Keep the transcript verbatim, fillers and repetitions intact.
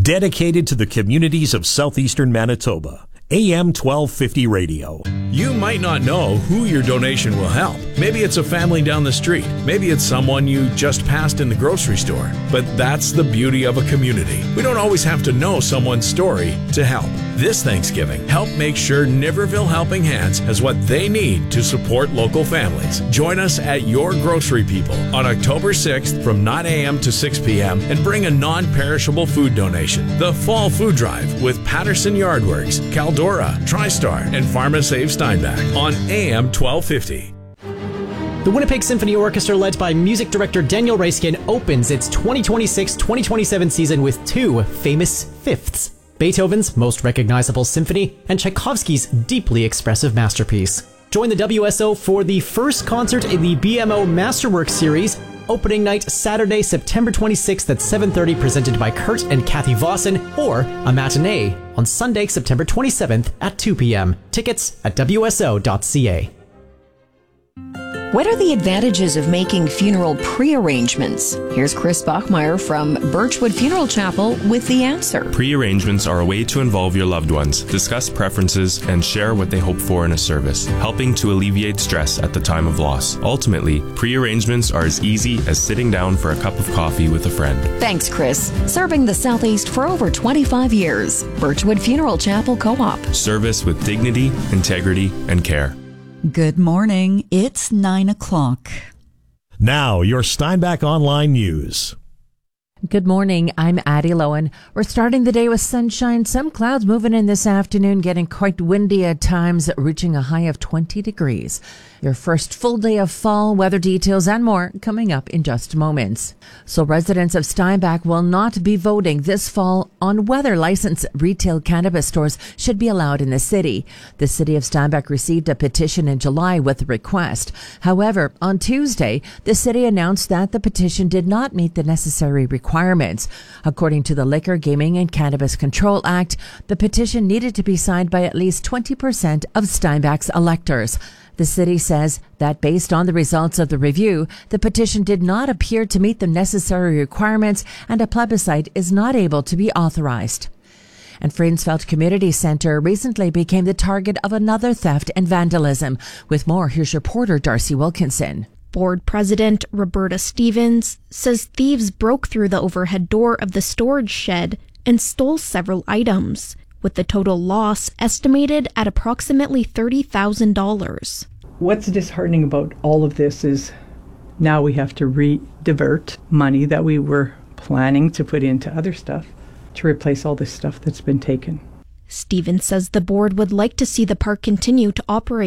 dedicated to the communities of southeastern Manitoba. A M twelve fifty Radio. You might not know who your donation will help. Maybe it's a family down the street. Maybe it's someone you just passed in the grocery store. But that's the beauty of a community. We don't always have to know someone's story to help. This Thanksgiving, help make sure Niverville Helping Hands has what they need to support local families. Join us at Your Grocery People on October sixth from nine a.m. to six p.m. and bring a non-perishable food donation. The Fall Food Drive with Patterson Yardworks, Caldora, TriStar, and PharmaSave Steinbach on A M twelve fifty. The Winnipeg Symphony Orchestra, led by music director Daniel Reiskin, opens its twenty twenty-six twenty twenty-seven season with two famous fifths: Beethoven's most recognizable symphony and Tchaikovsky's deeply expressive masterpiece. Join the W S O for the first concert in the B M O Masterworks series. Opening night Saturday, September twenty-sixth at seven thirty, presented by Kurt and Kathy Vossen, or a matinee on Sunday, September twenty-seventh at two p.m. Tickets at W S O dot C A. What are the advantages of making funeral pre-arrangements? Here's Chris Bachmeyer from Birchwood Funeral Chapel with the answer. Pre-arrangements are a way to involve your loved ones, discuss preferences, and share what they hope for in a service, helping to alleviate stress at the time of loss. Ultimately, pre-arrangements are as easy as sitting down for a cup of coffee with a friend. Thanks, Chris. Serving the Southeast for over twenty-five years. Birchwood Funeral Chapel Co-op. Service with dignity, integrity, and care. Good morning. It's nine o'clock. Now, your Steinbach Online News. Good morning. I'm Addie Lowen. We're starting the day with sunshine, some clouds moving in this afternoon, getting quite windy at times, reaching a high of twenty degrees. Your first full day of fall, weather details and more coming up in just moments. So residents of Steinbach will not be voting this fall on whether licensed retail cannabis stores should be allowed in the city. The city of Steinbach received a petition in July with a request. However, on Tuesday, the city announced that the petition did not meet the necessary requirements. According to the Liquor, Gaming and Cannabis Control Act, the petition needed to be signed by at least twenty percent of Steinbach's electors. The city says that based on the results of the review, the petition did not appear to meet the necessary requirements and a plebiscite is not able to be authorized. And Friensfeld Community Center recently became the target of another theft and vandalism. With more, here's reporter Darcy Wilkinson. Board President Roberta Stevens says thieves broke through the overhead door of the storage shed and stole several items, with the total loss estimated at approximately thirty thousand dollars. What's disheartening about all of this is now we have to re-divert money that we were planning to put into other stuff to replace all this stuff that's been taken. Stevens says the board would like to see the park continue to operate